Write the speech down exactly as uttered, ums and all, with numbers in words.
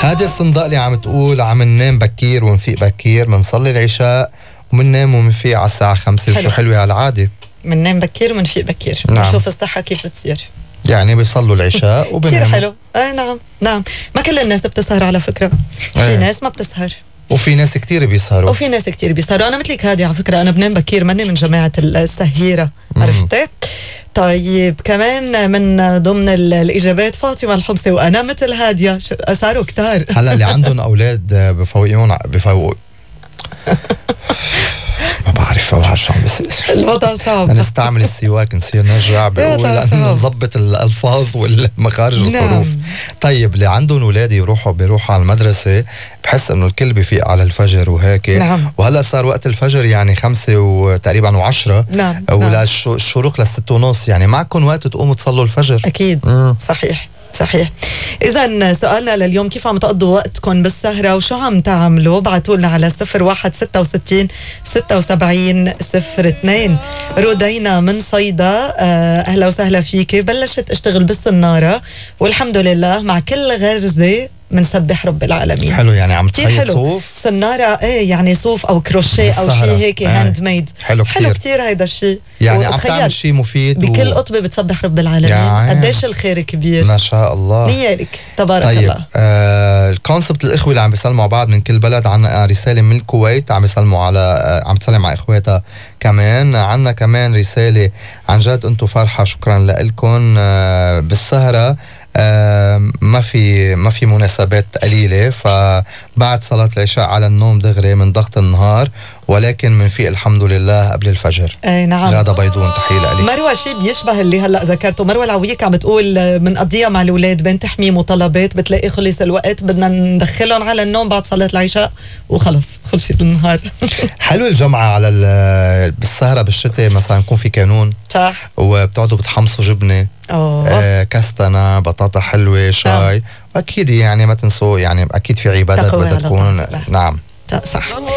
هادي الصندقلي عم تقول عم ننام بكير ونفيق بكير، منصلي العشاء ومننام ومنفيق على الساعة خمسة. حلو. وشو حلوة هالعادة. مننام بكير ومنفيق بكير. نعم. نشوف الصحة كيف بتصير. يعني بيصلوا العشاء كثير وبناموا. حلو. آه نعم نعم. ما كل الناس بتسهر على فكرة. في ايه. ناس ما بتسهر وفي ناس كتير بيسهروا. وفي ناس كتير بيسهروا. أنا مثلك هادي على فكرة، أنا بنام بكير، ماني من جماعة السهيرة. عرفتي؟ طيب كمان من ضمن ال- الإجابات فاطمة الحمصي، وأنا مثل هادية صاروا كتار. هلا اللي عندهم أولاد بفوقيون بفوق ما بعرف ما بعرف شو عم بيصير. الوضع صعب. نستعمل السواك نصير نرجع بقول الوضع لأنه صعب. نظبط الألفاظ والمخارج نعم. والحروف. طيب اللي عندهم أولاد يروحوا بيروحوا على المدرسة، بحس إنه الكل بيفيق على الفجر وهيك. نعم. وهلا صار وقت الفجر يعني خمسة وتقريبا وعشرة. نعم. ولا نعم. الشروق لست ونص، يعني معكم وقت تقوموا تصلوا الفجر. أكيد. مم. صحيح صحيح. إذا سؤالنا لليوم، كيف عم تقضوا وقتكم بالسهرة وشو عم تعملوا؟ بعتوا لنا على صفر واحد ستة وستين ستة وسبعين صفر اثنين. رودينا من صيدا، أهلا وسهلا فيك. بلشت أشتغل بالصنارة والحمد لله مع كل غرزة منسبح رب العالمين. حلو، يعني عم كتير تخيط حلو. صوف صنارة ايه، يعني صوف او كروشيه او بالسهرة. شيء هيك ايه. هاند ميد. حلو كتير. حلو كتير هيدا الشيء. يعني عم وتخيل تعمل شيء مفيد بكل و... قطبة بتسبح رب العالمين. يعني قديش الخير كبير. ما شاء الله. نيالك تبارك طيب. الله. آه الكونسبت الاخوه اللي عم بيسلموا على بعض من كل بلد، عنا رساله من الكويت عم يسلموا على آه عم تسلم على اخواتها كمان. عنا كمان رساله عن جد انتم فرحه، شكرا لكم. آه بالسهره آه ما في ما في مناسبات قليله، فبعد صلاه العشاء على النوم دغري من ضغط النهار، ولكن منفيق الحمد لله قبل الفجر. اي نعم. غاده بيضون، تحيه لك. مروه شيء بيشبه اللي هلا ذكرته. مروه العويك عم تقول بنقضيها مع الاولاد بين تحميم وطلبات، بتلاقي خلص الوقت بدنا ندخلهم على النوم بعد صلاه العشاء وخلص خلصت النهار. حلو الجمعه على بالسهره بالشتاء، مثلا يكون في كانون صح. وبتقعدوا بتحمصوا جبنه، آه كستنة، بطاطا حلوة، شاي. أكيد يعني ما تنسوا، يعني أكيد في عبادات بدها تكون. نعم صح.